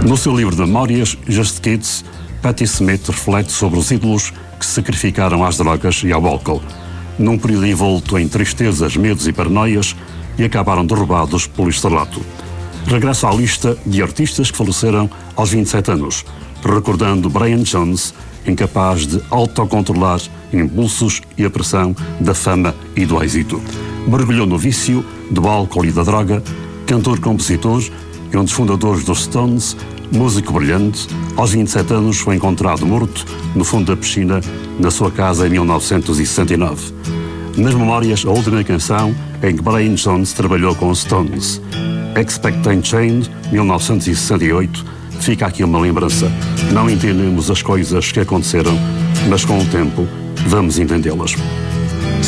No seu livro de memórias, Just Kids, Patti Smith reflete sobre os ídolos que se sacrificaram às drogas e ao álcool, num período envolto em tristezas, medos e paranoias, e acabaram derrubados pelo estrelato. Regressa à lista de artistas que faleceram aos 27 anos, recordando Brian Jones, incapaz de autocontrolar impulsos e a pressão da fama e do êxito. Mergulhou no vício do álcool e da droga, cantor-compositor e um dos fundadores dos Stones, músico brilhante, aos 27 anos foi encontrado morto no fundo da piscina na sua casa em 1969. Nas memórias, a última canção em que Brian Jones trabalhou com os Stones, Expecting Change, 1968, fica aqui uma lembrança. Não entendemos as coisas que aconteceram, mas com o tempo vamos entendê-las.